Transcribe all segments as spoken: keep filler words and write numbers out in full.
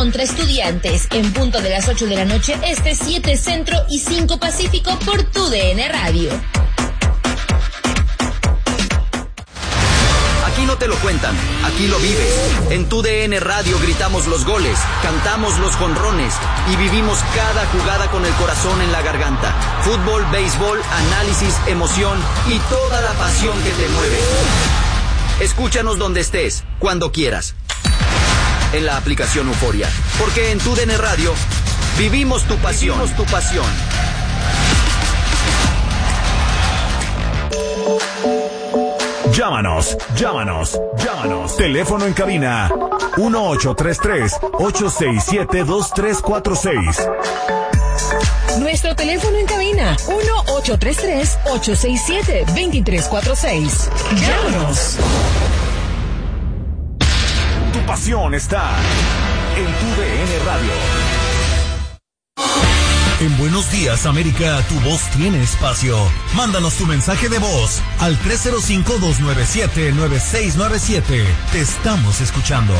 contra Estudiantes, en punto de las ocho de la noche este, siete Centro y cinco Pacífico por tu D N Radio. Aquí no te lo cuentan, aquí lo vives. En tu D N Radio gritamos los goles, cantamos los jonrones y vivimos cada jugada con el corazón en la garganta. Fútbol, béisbol, análisis, emoción y toda la pasión que te mueve. Escúchanos donde estés, cuando quieras. En la aplicación Euforia, porque en tu D N Radio vivimos tu pasión. Vivimos tu pasión. Llámanos, llámanos, llámanos. Teléfono en cabina uno ocho tres tres, ocho seis siete, dos tres cuatro seis. Nuestro teléfono en cabina uno ocho tres tres, ocho seis siete, dos tres cuatro seis. Llámanos. Tu pasión está en tu D N Radio. En Buenos Días, América, tu voz tiene espacio. Mándanos tu mensaje de voz al tres cero cinco, dos nueve siete, nueve seis nueve siete. Te estamos escuchando.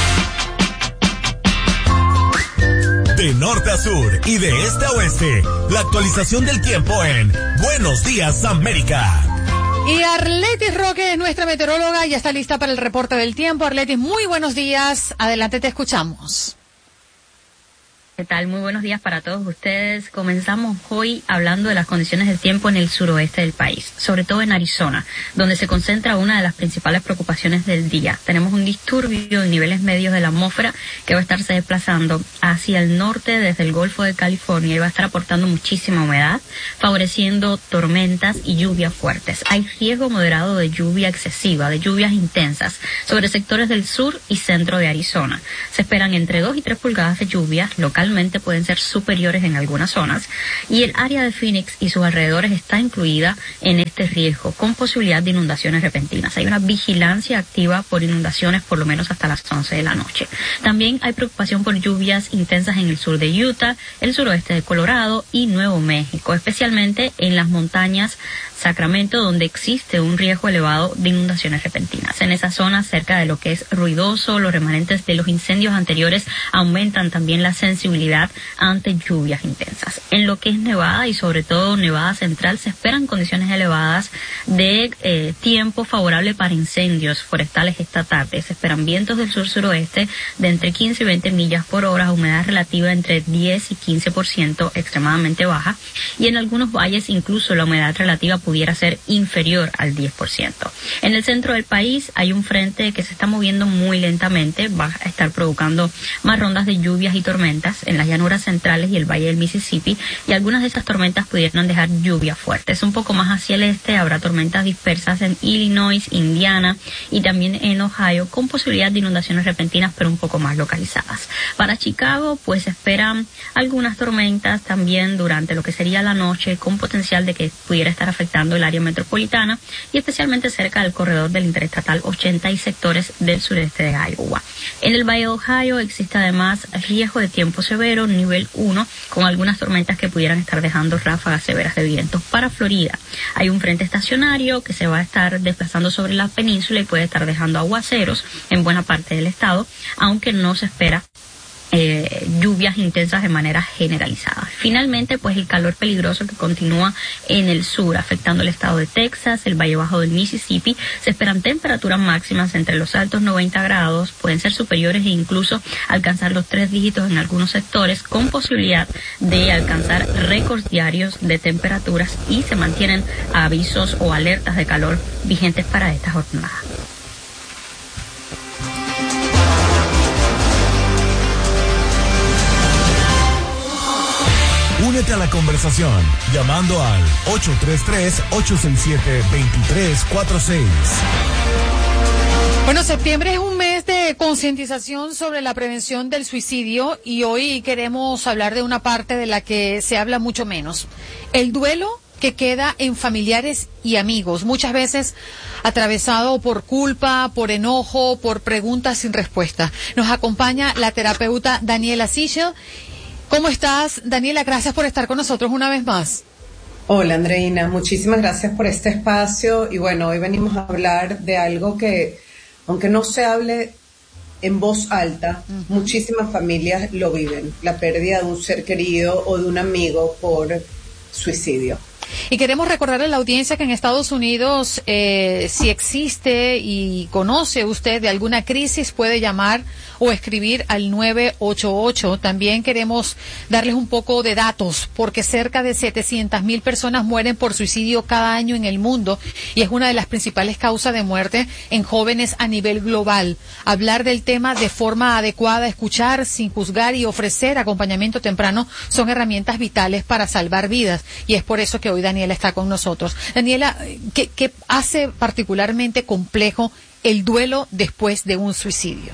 De norte a sur y de este a oeste, la actualización del tiempo en Buenos Días, América. Y Arletis Roque es nuestra meteoróloga, ya está lista para el reporte del tiempo. Arletis, muy buenos días. Adelante, te escuchamos. ¿Qué tal? Muy buenos días para todos ustedes. Comenzamos hoy hablando de las condiciones del tiempo en el suroeste del país, sobre todo en Arizona, donde se concentra una de las principales preocupaciones del día. Tenemos un disturbio en niveles medios de la atmósfera que va a estarse desplazando hacia el norte desde el Golfo de California y va a estar aportando muchísima humedad, favoreciendo tormentas y lluvias fuertes. Hay riesgo moderado de lluvia excesiva, de lluvias intensas, sobre sectores del sur y centro de Arizona. Se esperan entre dos y tres pulgadas de lluvia local. Pueden ser superiores en algunas zonas y el área de Phoenix y sus alrededores está incluida en este riesgo con posibilidad de inundaciones repentinas. Hay una vigilancia activa por inundaciones por lo menos hasta las once de la noche. También hay preocupación por lluvias intensas en el sur de Utah, el suroeste de Colorado y Nuevo México, especialmente en las montañas Sacramento, donde existe un riesgo elevado de inundaciones repentinas. En esa zona, cerca de lo que es ruidoso, los remanentes de los incendios anteriores aumentan también la sensibilidad ante lluvias intensas. En lo que es Nevada y sobre todo Nevada Central, se esperan condiciones elevadas de eh, tiempo favorable para incendios forestales esta tarde. Se esperan vientos del sur-suroeste de entre quince y veinte millas por hora, humedad relativa entre diez y quince por ciento, extremadamente baja, y en algunos valles incluso la humedad relativa pudiera ser inferior al diez por ciento. En el centro del país hay un frente que se está moviendo muy lentamente, va a estar provocando más rondas de lluvias y tormentas en las llanuras centrales y el valle del Mississippi, y algunas de esas tormentas pudieran dejar lluvias fuertes. Un poco más hacia el este habrá tormentas dispersas en Illinois, Indiana y también en Ohio, con posibilidad de inundaciones repentinas pero un poco más localizadas. Para Chicago pues se esperan algunas tormentas también durante lo que sería la noche, con potencial de que pudiera estar afectando el área metropolitana y especialmente cerca del corredor del Interestatal ochenta y sectores del sureste de Iowa. En el Valle de Ohio existe además riesgo de tiempo severo, nivel uno, con algunas tormentas que pudieran estar dejando ráfagas severas de vientos. Para Florida hay un frente estacionario que se va a estar desplazando sobre la península y puede estar dejando aguaceros en buena parte del estado, aunque no se espera Eh, lluvias intensas de manera generalizada. Finalmente, pues el calor peligroso que continúa en el sur, afectando el estado de Texas, el Valle Bajo del Mississippi. Se esperan temperaturas máximas entre los altos noventa grados, pueden ser superiores e incluso alcanzar los tres dígitos en algunos sectores, con posibilidad de alcanzar récords diarios de temperaturas, y se mantienen avisos o alertas de calor vigentes para esta jornada. Únete a la conversación llamando al ocho tres tres, ocho seis siete, dos tres cuatro seis. Bueno, septiembre es un mes de concientización sobre la prevención del suicidio y hoy queremos hablar de una parte de la que se habla mucho menos. El duelo que queda en familiares y amigos, muchas veces atravesado por culpa, por enojo, por preguntas sin respuesta. Nos acompaña la terapeuta Daniela Sichel. ¿Cómo estás, Daniela? Gracias por estar con nosotros una vez más. Hola, Andreina. Muchísimas gracias por este espacio. Y bueno, hoy venimos a hablar de algo que, aunque no se hable en voz alta, uh-huh. muchísimas familias lo viven, la pérdida de un ser querido o de un amigo por suicidio. Y queremos recordarle a la audiencia que en Estados Unidos, eh, si existe y conoce usted de alguna crisis, puede llamar o escribir al nueve ocho ocho. También queremos darles un poco de datos, porque cerca de setecientas mil personas mueren por suicidio cada año en el mundo y es una de las principales causas de muerte en jóvenes a nivel global. Hablar del tema de forma adecuada, escuchar sin juzgar y ofrecer acompañamiento temprano son herramientas vitales para salvar vidas, y es por eso que hoy Daniela está con nosotros. Daniela, ¿qué, qué hace particularmente complejo el duelo después de un suicidio?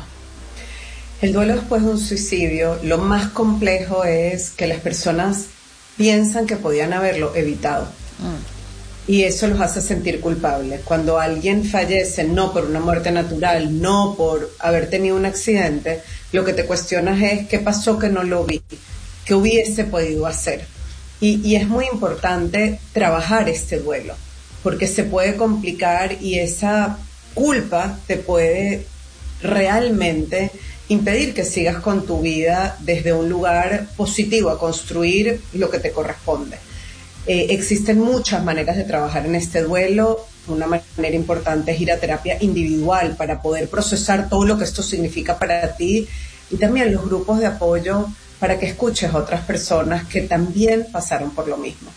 El duelo después de un suicidio, lo más complejo es que las personas piensan que podían haberlo evitado. Mm. Y eso los hace sentir culpables. Cuando alguien fallece, no por una muerte natural, no por haber tenido un accidente, lo que te cuestionas es qué pasó que no lo vi, qué hubiese podido hacer. Y, y es muy importante trabajar este duelo, porque se puede complicar y esa culpa te puede realmente impedir que sigas con tu vida desde un lugar positivo, a construir lo que te corresponde. Eh, existen muchas maneras de trabajar en este duelo. Una manera importante es ir a terapia individual para poder procesar todo lo que esto significa para ti, y también los grupos de apoyo para que escuches a otras personas que también pasaron por lo mismo.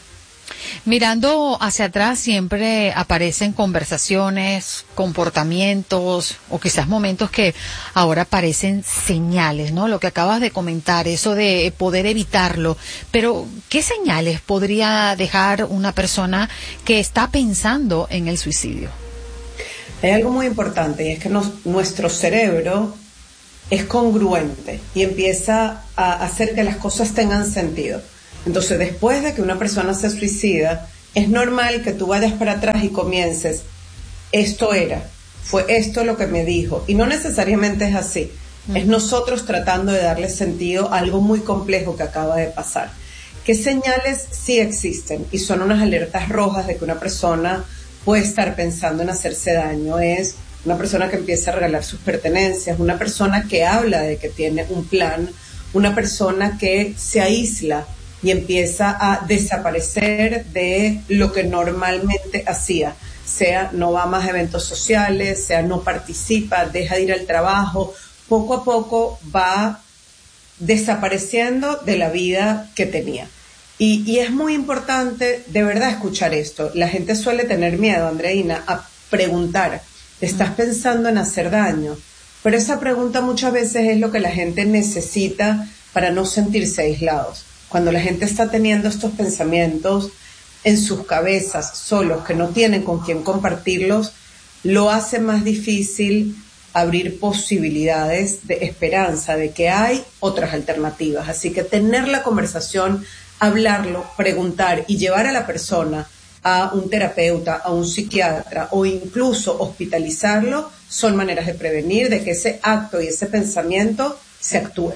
Mirando hacia atrás siempre aparecen conversaciones, comportamientos o quizás momentos que ahora parecen señales, ¿no? Lo que acabas de comentar, eso de poder evitarlo. Pero, ¿qué señales podría dejar una persona que está pensando en el suicidio? Hay algo muy importante, y es que nos, nuestro cerebro es congruente y empieza a hacer que las cosas tengan sentido. Entonces, después de que una persona se suicida, es normal que tú vayas para atrás y comiences, esto era, fue esto lo que me dijo, y no necesariamente es así. Mm. Es nosotros tratando de darle sentido a algo muy complejo que acaba de pasar. ¿Qué señales sí existen? Y son unas alertas rojas de que una persona puede estar pensando en hacerse daño. Es una persona que empieza a regalar sus pertenencias, una persona que habla de que tiene un plan, una persona que se aísla y empieza a desaparecer de lo que normalmente hacía, sea no va a más eventos sociales, sea no participa, deja de ir al trabajo, poco a poco va desapareciendo de la vida que tenía. Y, y es muy importante de verdad escuchar esto. La gente suele tener miedo, Andreina, a preguntar, ¿estás pensando en hacer daño? Pero esa pregunta muchas veces es lo que la gente necesita para no sentirse aislados. Cuando la gente está teniendo estos pensamientos en sus cabezas solos, que no tienen con quién compartirlos, lo hace más difícil abrir posibilidades de esperanza, de que hay otras alternativas. Así que tener la conversación, hablarlo, preguntar y llevar a la persona a un terapeuta, a un psiquiatra o incluso hospitalizarlo, son maneras de prevenir de que ese acto y ese pensamiento se actúe.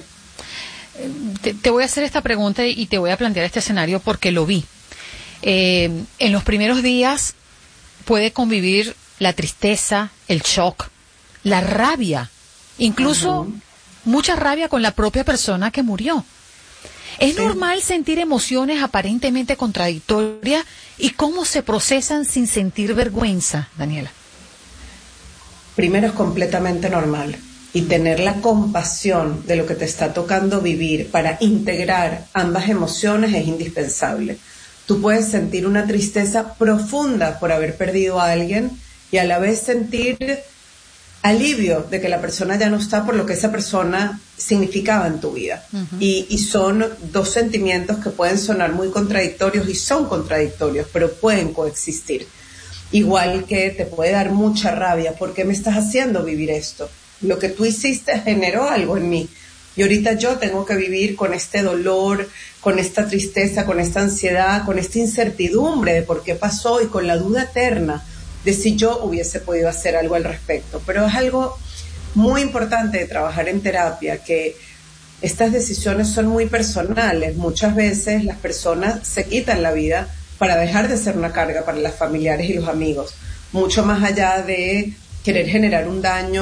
Te, te voy a hacer esta pregunta y te voy a plantear este escenario porque lo vi. Eh, en los primeros días puede convivir la tristeza, el shock, la rabia, incluso uh-huh. mucha rabia con la propia persona que murió. ¿Es sí. normal sentir emociones aparentemente contradictorias y cómo se procesan sin sentir vergüenza, Daniela? Primero, es completamente normal. Y tener la compasión de lo que te está tocando vivir para integrar ambas emociones es indispensable. Tú puedes sentir una tristeza profunda por haber perdido a alguien y a la vez sentir alivio de que la persona ya no está por lo que esa persona significaba en tu vida. Uh-huh. Y, y son dos sentimientos que pueden sonar muy contradictorios y son contradictorios, pero pueden coexistir. Igual que te puede dar mucha rabia, ¿por qué me estás haciendo vivir esto? Lo que tú hiciste generó algo en mí y ahorita yo tengo que vivir con este dolor, con esta tristeza, con esta ansiedad, con esta incertidumbre de por qué pasó y con la duda eterna de si yo hubiese podido hacer algo al respecto. Pero es algo muy importante de trabajar en terapia, que estas decisiones son muy personales. Muchas veces las personas se quitan la vida para dejar de ser una carga para los familiares y los amigos, mucho más allá de querer generar un daño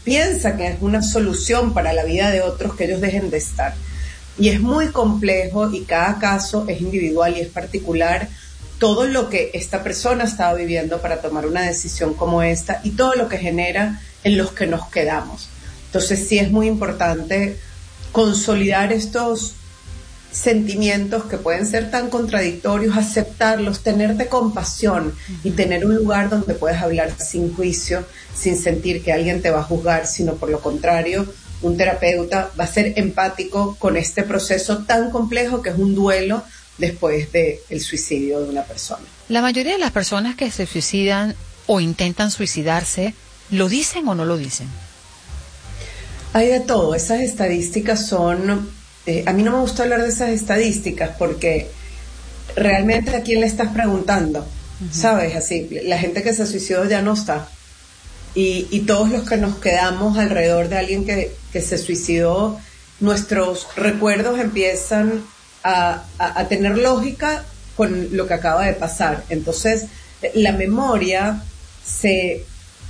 piensa que es una solución para la vida de otros que ellos dejen de estar. Y es muy complejo y cada caso es individual y es particular, todo lo que esta persona estaba viviendo para tomar una decisión como esta y todo lo que genera en los que nos quedamos. Entonces sí es muy importante consolidar estos sentimientos que pueden ser tan contradictorios, aceptarlos, tenerte compasión y tener un lugar donde puedes hablar sin juicio, sin sentir que alguien te va a juzgar, sino por lo contrario, un terapeuta va a ser empático con este proceso tan complejo que es un duelo después del suicidio de una persona. La mayoría de las personas que se suicidan o intentan suicidarse, ¿lo dicen o no lo dicen? Hay de todo. Esas estadísticas son... Eh, a mí no me gusta hablar de esas estadísticas porque realmente a quién le estás preguntando, uh-huh. ¿Sabes? Así, la gente que se suicidó ya no está. Y, y todos los que nos quedamos alrededor de alguien que, que se suicidó, nuestros recuerdos empiezan a, a, a tener lógica con lo que acaba de pasar. Entonces, la memoria se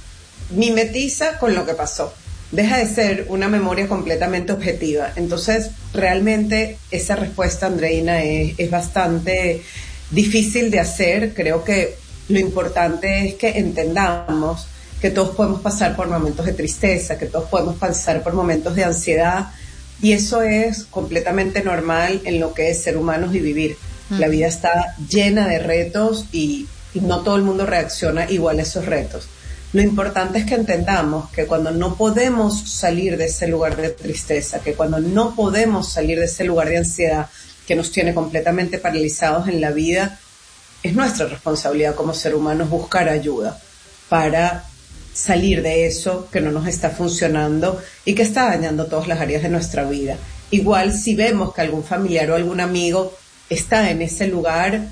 mimetiza con lo que pasó. Deja de ser una memoria completamente objetiva. Entonces, realmente esa respuesta, Andreina, es, es bastante difícil de hacer. Creo que lo importante es que entendamos que todos podemos pasar por momentos de tristeza, que todos podemos pasar por momentos de ansiedad, y eso es completamente normal en lo que es ser humanos y vivir. Mm. La vida está llena de retos y, y no todo el mundo reacciona igual a esos retos. Lo importante es que entendamos que cuando no podemos salir de ese lugar de tristeza, que cuando no podemos salir de ese lugar de ansiedad que nos tiene completamente paralizados en la vida, es nuestra responsabilidad como ser humanos buscar ayuda para salir de eso que no nos está funcionando y que está dañando todas las áreas de nuestra vida. Igual si vemos que algún familiar o algún amigo está en ese lugar,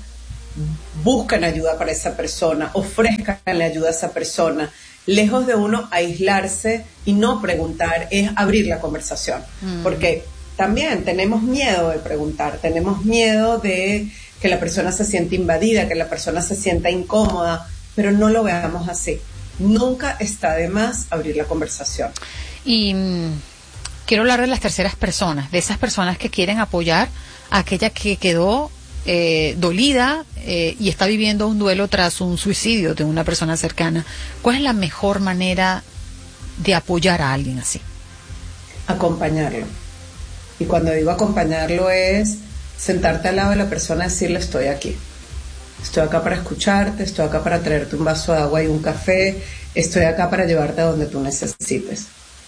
buscan ayuda para esa persona, ofrezcanle ayuda a esa persona. Lejos de uno aislarse y no preguntar, es abrir la conversación. Mm. Porque también tenemos miedo de preguntar, tenemos miedo de que la persona se sienta invadida, que la persona se sienta incómoda, pero no lo veamos así. Nunca está de más abrir la conversación. Y mmm, quiero hablar de las terceras personas, de esas personas que quieren apoyar a aquella que quedó eh, dolida eh, y está viviendo un duelo tras un suicidio de una persona cercana. ¿Cuál es la mejor manera de apoyar a alguien así? Acompañarlo. Y cuando digo acompañarlo es sentarte al lado de la persona y decirle: estoy aquí. Estoy acá para escucharte, estoy acá para traerte un vaso de agua y un café, estoy acá para llevarte a donde tú necesites.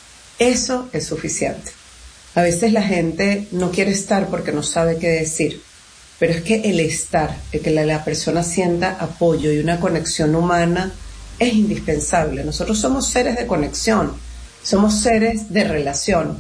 Eso es suficiente. A veces la gente no quiere estar porque no sabe qué decir, pero es que el estar, el que la, la persona sienta apoyo y una conexión humana es indispensable. Nosotros somos seres de conexión, somos seres de relación.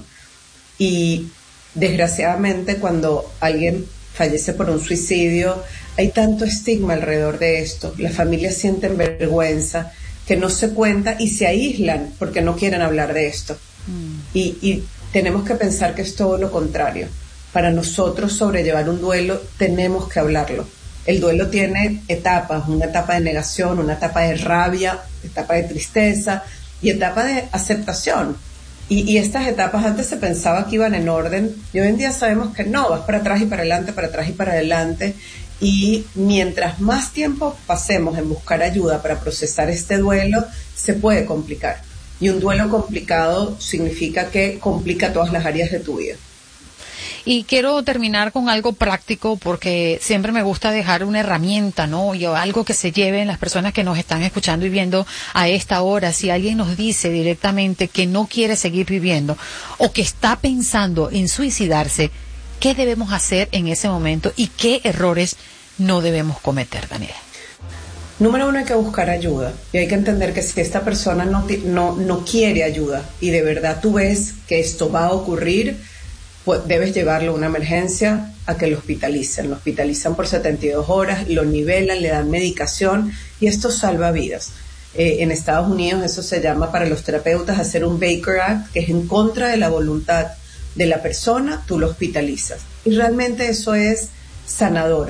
Y desgraciadamente cuando alguien fallece por un suicidio, hay tanto estigma alrededor de esto. Las familias sienten vergüenza, que no se cuenta y se aíslan porque no quieren hablar de esto. Mm. Y, y tenemos que pensar que es todo lo contrario. Para nosotros sobrellevar un duelo tenemos que hablarlo. El duelo tiene etapas, una etapa de negación, una etapa de rabia, etapa de tristeza y etapa de aceptación. Y, y estas etapas antes se pensaba que iban en orden y hoy en día sabemos que no, vas para atrás y para adelante, para atrás y para adelante. Y mientras más tiempo pasemos en buscar ayuda para procesar este duelo, se puede complicar. Y un duelo complicado significa que complica todas las áreas de tu vida. Y quiero terminar con algo práctico porque siempre me gusta dejar una herramienta, ¿no? Y algo que se lleven las personas que nos están escuchando y viendo a esta hora. Si alguien nos dice directamente que no quiere seguir viviendo o que está pensando en suicidarse, ¿qué debemos hacer en ese momento y qué errores no debemos cometer, Daniela? Número uno, hay que buscar ayuda. Y hay que entender que si esta persona no, no, no quiere ayuda y de verdad tú ves que esto va a ocurrir, pues debes llevarlo a una emergencia a que lo hospitalicen. Lo hospitalizan por setenta y dos horas, lo nivelan, le dan medicación y esto salva vidas. Eh, en Estados Unidos eso se llama para los terapeutas hacer un Baker Act, que es en contra de la voluntad de la persona, tú lo hospitalizas. Y realmente eso es sanador.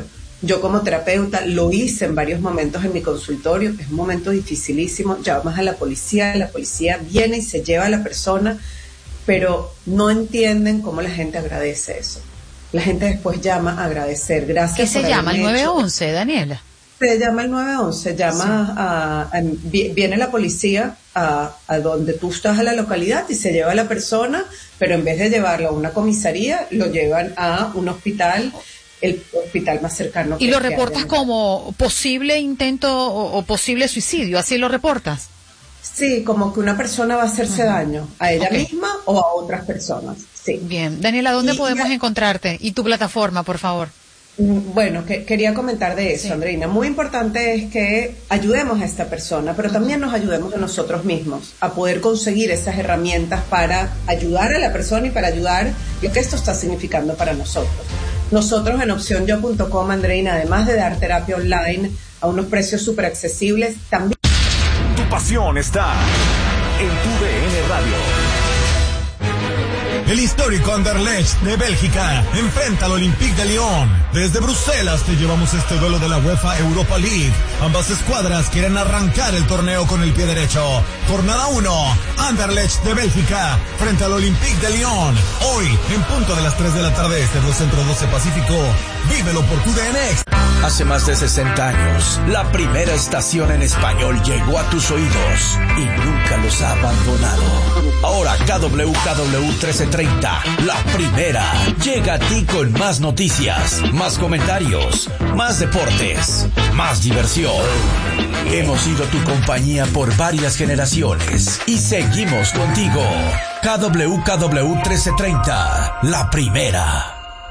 Yo como terapeuta lo hice en varios momentos en mi consultorio, es un momento dificilísimo, llamas a la policía, la policía viene y se lleva a la persona, pero no entienden cómo la gente agradece eso. La gente después llama a agradecer, gracias. ¿Qué se por llama? ¿El haberme nueve hecho. once, Daniela? Se llama el nueve once, llama sí. a, a, viene la policía a, a donde tú estás, a la localidad, y se lleva a la persona, pero en vez de llevarlo a una comisaría, lo llevan a un hospital, el hospital más cercano. ¿Y lo reportas como posible intento o, o posible suicidio? ¿Así lo reportas? Sí, como que una persona va a hacerse uh-huh. daño a ella okay. misma o a otras personas. Sí. Bien. Daniela, ¿dónde y, podemos ya... encontrarte? Y tu plataforma, por favor. Bueno, que, quería comentar de eso, sí. Andreina. Muy importante es que ayudemos a esta persona, pero también nos ayudemos a nosotros mismos a poder conseguir esas herramientas para ayudar a la persona y para ayudar lo que esto está significando para nosotros. Nosotros en opción yo punto com, Andreina, además de dar terapia online a unos precios súper accesibles, también... Tu pasión está en tu D N Radio. El histórico Anderlecht de Bélgica enfrenta al Olympique de Lyon. Desde Bruselas te llevamos este duelo de la UEFA Europa League. Ambas escuadras quieren arrancar el torneo con el pie derecho. Jornada uno, Anderlecht de Bélgica frente al Olympique de Lyon. Hoy, en punto de las tres de la tarde, este dos Centro doce Pacífico. Vívelo por tu D N X. Hace más de sesenta años, la primera estación en español llegó a tus oídos y nunca los ha abandonado. Ahora K W K W trece treinta, la primera, llega a ti con más noticias, más comentarios, más deportes, más diversión. Hemos sido tu compañía por varias generaciones y seguimos contigo. K W K W trece treinta, la primera.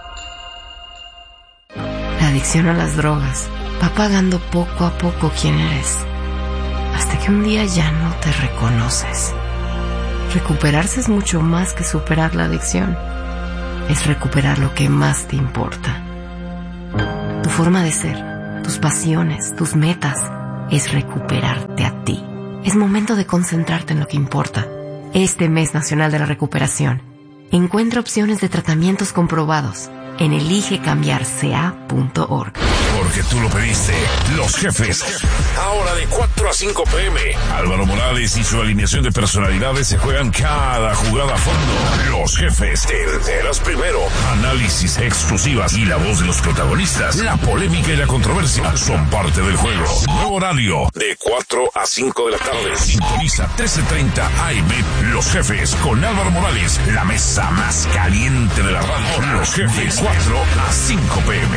La adicción a las drogas va pagando poco a poco quién eres, hasta que un día ya no te reconoces. Recuperarse es mucho más que superar la adicción. Es recuperar lo que más te importa. Tu forma de ser, tus pasiones, tus metas, es recuperarte a ti. Es momento de concentrarte en lo que importa. Este mes nacional de la recuperación, encuentra opciones de tratamientos comprobados en elige cambiar c a punto org. Porque tú lo pediste. Los Jefes. Ahora de cuatro a cinco p m Álvaro Morales y su alineación de personalidades se juegan cada jugada a fondo. Los Jefes. Te enteras primero. Análisis, exclusivas y la voz de los protagonistas. La polémica y la controversia son parte del juego. Nuevo horario de cuatro a cinco de la tarde. Sintoniza trece treinta A M. Los Jefes con Álvaro Morales. La mesa más caliente de la radio. Los Jefes. cuatro a cinco p m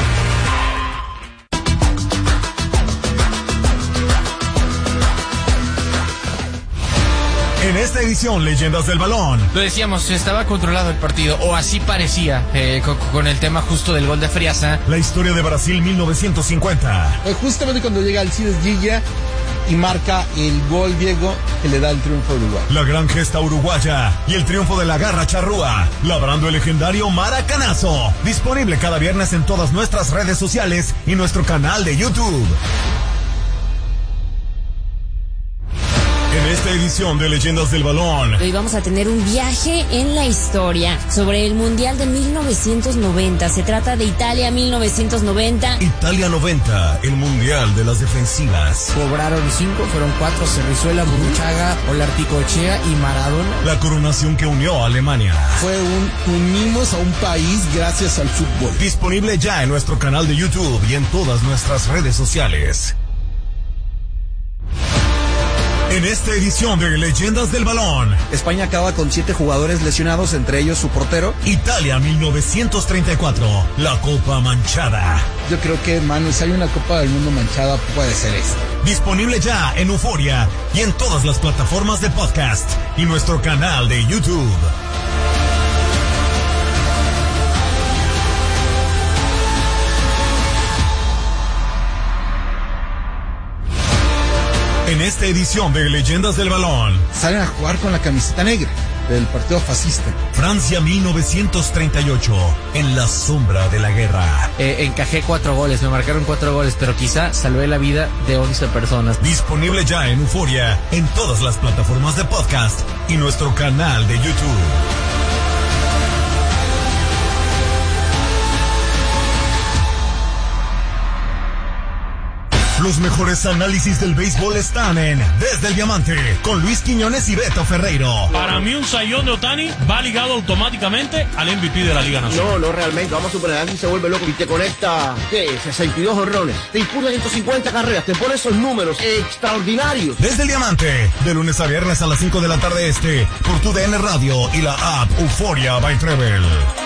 En esta edición, Leyendas del Balón. Lo decíamos, estaba controlado el partido, o así parecía, eh, con, con el tema justo del gol de Friasa. La historia de Brasil mil novecientos cincuenta. Eh, justamente cuando llega Alcides Gilla y marca el gol Diego que le da el triunfo a Uruguay. La gran gesta uruguaya y el triunfo de la garra charrúa, labrando el legendario maracanazo. Disponible cada viernes en todas nuestras redes sociales y nuestro canal de YouTube. En esta edición de Leyendas del Balón, hoy vamos a tener un viaje en la historia sobre el Mundial de mil novecientos noventa. Se trata de Italia mil novecientos noventa. Italia noventa, el Mundial de las defensivas. Cobraron cinco, fueron cuatro: Cerrizuela, Burruchaga, Olarticoechea y Maradona. La coronación que unió a Alemania. Fue un unimos a un país gracias al fútbol. Disponible ya en nuestro canal de YouTube y en todas nuestras redes sociales. En esta edición de Leyendas del Balón, España acaba con siete jugadores lesionados, entre ellos su portero. Italia mil novecientos treinta y cuatro, la Copa Manchada. Yo creo que, Manu, si hay una Copa del Mundo manchada, puede ser esta. Disponible ya en Euforia y en todas las plataformas de podcast y nuestro canal de YouTube. En esta edición de Leyendas del Balón, salen a jugar con la camiseta negra del partido fascista. Francia mil novecientos treinta y ocho, en la sombra de la guerra. Eh, encajé cuatro goles, me marcaron cuatro goles, pero quizá salvé la vida de once personas. Disponible ya en Euforia, en todas las plataformas de podcast y nuestro canal de YouTube. Los mejores análisis del béisbol están en Desde el Diamante, con Luis Quiñones y Beto Ferreiro. Para mí un sayón de Ohtani va ligado automáticamente al M V P de la Liga Nacional. No, no realmente, vamos a suponer, alguien se vuelve loco y te conecta, ¿qué? sesenta y dos honrones, te impulsa ciento cincuenta carreras, te pone esos números extraordinarios. Desde el Diamante, de lunes a viernes a las cinco de la tarde este, por tu D N Radio y la app Euforia by Treble.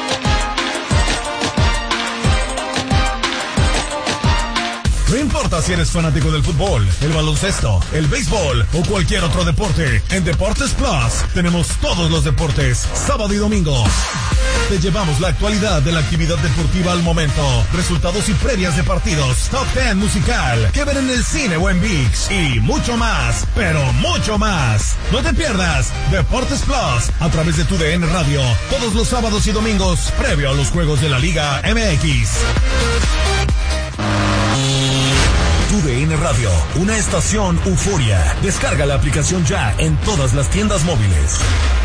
No importa si eres fanático del fútbol, el baloncesto, el béisbol o cualquier otro deporte, en Deportes Plus tenemos todos los deportes, sábado y domingo. Te llevamos la actualidad de la actividad deportiva al momento, resultados y previas de partidos, top ten musical, que ver en el cine o en ViX y mucho más, pero mucho más. No te pierdas Deportes Plus a través de tu D N Radio, todos los sábados y domingos, previo a los juegos de la Liga M X. Tu D N Radio, una estación Euforia. Descarga la aplicación ya en todas las tiendas móviles.